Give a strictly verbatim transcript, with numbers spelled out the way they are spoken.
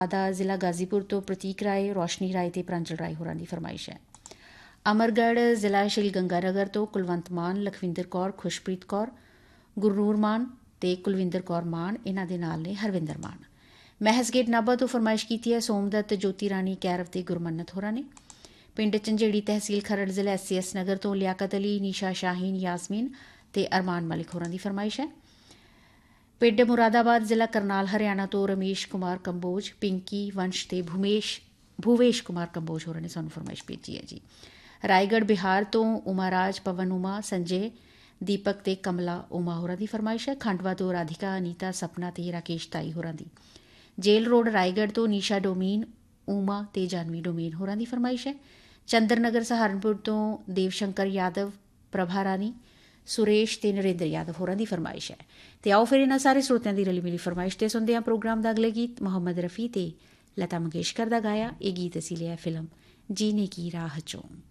ਦਾ ਜ਼ਿਲ੍ਹਾ ਗਾਜ਼ੀਪੁਰ ਤੋਂ ਪ੍ਰਤੀਕ ਰਾਏ, ਰੋਸ਼ਨੀ ਰਾਏ ਤੇ ਪ੍ਰਾਂਜਲ ਰਾਏ ਹੋਰਾਂ ਦੀ ਫਰਮਾਇਸ਼ ਹੈ। ਅਮਰਗੜ੍ਹ ਜ਼ਿਲ੍ਹਾ ਸ਼੍ਰੀ ਗੰਗਾਨਗਰ ਤੋਂ ਕੁਲਵੰਤ ਮਾਨ, ਲਖਵਿੰਦਰ ਕੌਰ, ਖੁਸ਼ਪ੍ਰੀਤ ਕੌਰ, ਗੁਰਨੂਰ ਮਾਨ ਤੇ ਕੁਲਵਿੰਦਰ ਕੌਰ ਮਾਨ, ਇਹਨਾਂ ਦੇ ਨਾਲ ਨੇ ਹਰਵਿੰਦਰ ਮਾਨ। ਮਹਿਸਗੇਟ ਨਾਭਾ ਤੋਂ ਫਰਮਾਇਸ਼ ਕੀਤੀ ਹੈ ਸੋਮਦੱਤ, ਜੋਤੀ ਰਾਣੀ ਕੈਰਵ ਤੇ ਗੁਰਮੰਨਤ ਹੋਰਾਂ ਨੇ। ਪਿੰਡ ਝੰਜੇੜੀ ਤਹਿਸੀਲ ਖਰੜ ਜ਼ਿਲ੍ਹਾ ਐਸ ਸੀ ਐਸ ਨਗਰ ਤੋਂ ਲਿਆਕਤ ਅਲੀ, ਨੀਸ਼ਾ ਸ਼ਾਹੀਨ, ਯਾਸਮੀਨ ਤੇ ਅਰਮਾਨ ਮਲਿਕ ਹੋਰਾਂ ਦੀ ਫਰਮਾਇਸ਼ ਹੈ। ਪਿੰਡ ਮੁਰਾਦਾਬਾਦ ਜ਼ਿਲ੍ਹਾ ਕਰਨਾਲ ਹਰਿਆਣਾ ਤੋਂ ਰਮੇਸ਼ ਕੁਮਾਰ ਕੰਬੋਜ, ਪਿੰਕੀ, ਵੰਸ਼ ਤੇ ਭੂਮੇਸ਼ ਭੂਵੇਸ਼ ਕੁਮਾਰ ਕੰਬੋਜ ਹੋਰਾਂ ਨੇ ਸਾਨੂੰ ਫਰਮਾਇਸ਼ ਭੇਜੀ ਹੈ ਜੀ। ਰਾਏਗੜ੍ਹ ਬਿਹਾਰ ਤੋਂ ਉਮਾਰਾਜ, ਪਵਨ ਉਮਾ, ਸੰਜੇ, ਦੀਪਕ ਤੇ ਕਮਲਾ ਉਮਾ ਹੋਰਾਂ ਦੀ ਫਰਮਾਇਸ਼ ਹੈ। ਖੰਡਵਾ ਤੋਂ ਰਾਧਿਕਾ, ਅਨੀਤਾ, ਸਪਨਾ ਤੇ ਰਾਕੇਸ਼ ਤਾਈ ਹੋਰਾਂ ਦੀ। ਜੇਲ ਰੋਡ ਰਾਏਗੜ੍ਹ ਤੋਂ ਨੀਸ਼ਾ ਡੋਮੀਨ, ਉਮਾ ਤੇ ਜਾਨਵੀ ਡੋਮੀਨ ਹੋਰਾਂ ਦੀ ਫਰਮਾਇਸ਼ ਹੈ। ਚੰਦਰਨਗਰ ਸਹਾਰਨਪੁਰ ਤੋਂ ਦੇਵ ਸ਼ੰਕਰ ਯਾਦਵ, ਪ੍ਰਭਾ ਰਾਣੀ, ਸੁਰੇਸ਼ ਤੇ ਨਰਿੰਦਰ ਯਾਦਵ ਹੋਰਾਂ ਦੀ ਫਰਮਾਇਸ਼ ਹੈ। ਤੇ ਆਓ ਫਿਰ ਇਹਨਾਂ ਸਾਰੇ ਸਰੋਤਿਆਂ ਦੀ ਰਲੀ ਮਿਲੀ ਫਰਮਾਇਸ਼ ਤੇ ਸੁਣਦੇ ਹਾਂ ਪ੍ਰੋਗਰਾਮ ਦਾ ਅਗਲੇ ਗੀਤ। ਮੁਹੰਮਦ ਰਫੀ ਤੇ ਲਤਾ ਮੰਗੇਸ਼ਕਰ ਦਾ ਗਾਇਆ ਇਹ ਗੀਤ ਅਸੀਂ ਲਿਆ ਫਿਲਮ ਜੀਨੇ ਕੀ ਰਾਹ ਚੋਂ।